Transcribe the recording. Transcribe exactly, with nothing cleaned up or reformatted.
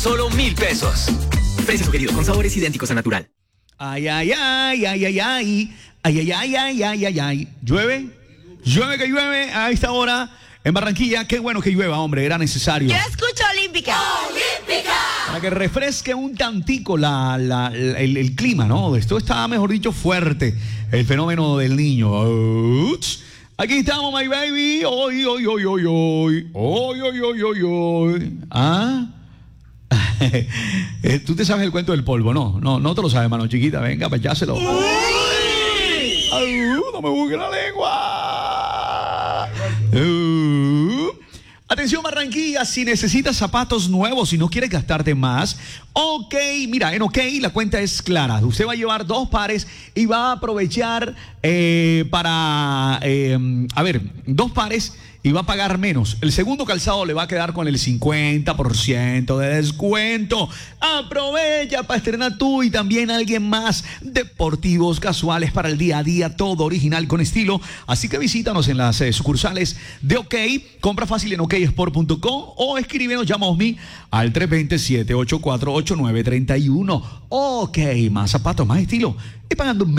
Solo mil pesos. Precio sugerido con sabores idénticos a natural. Ay, ay, ay, ay, ay, ay. Ay, ay, ay, ay, ay, ay, ay. ¿Llueve? Llueve que llueve a esta hora en Barranquilla. Qué bueno que llueva, hombre, era necesario. Yo escucho Olímpica. ¡Olímpica! Para que refresque un tantico la, la, la- el, el clima, ¿no? Esto está, mejor dicho, fuerte. El fenómeno del niño. Uch. Aquí estamos, my baby. Hoy, hoy, hoy, hoy, hoy. Hoy, hoy, hoy, hoy, hoy. ¿Ah? Eh, Tú te sabes el cuento del polvo, ¿no? No, no te lo sabes, mano chiquita. Venga, para echáselo. Ay, no me busque la lengua. Uh. Atención, Barranquilla, si necesitas zapatos nuevos y no quieres gastarte más, OK, mira, en OK la cuenta es clara. Usted va a llevar dos pares y va a aprovechar eh, para, eh, a ver, dos pares y va a pagar menos. El segundo calzado le va a quedar con el cincuenta por ciento de descuento. Aprovecha para estrenar tú y también alguien más. Deportivos, casuales para el día a día, todo original con estilo. Así que visítanos en las eh, sucursales de OK. Compra fácil en ok sport punto com o escríbenos, llama a mí al tres dos cero, siete ocho cuatro, ocho nueve tres uno. OK, más zapatos, más estilo y pagando menos.